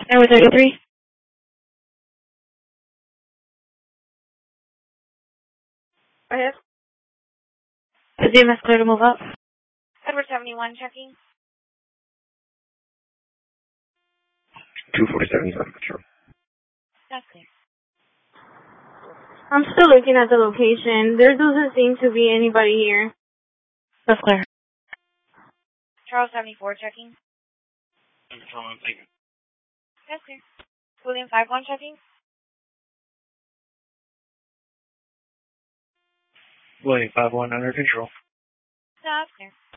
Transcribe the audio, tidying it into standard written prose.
Number 33. Go ahead. Is the EMS clear to move up? Edward 71 checking. 247 is on patrol. That's clear. I'm still looking at the location. There doesn't seem to be anybody here. That's clear. Charles 74 checking. Patrol, I'm thinking. That's clear. William 51 checking. William 51 under control. That's clear.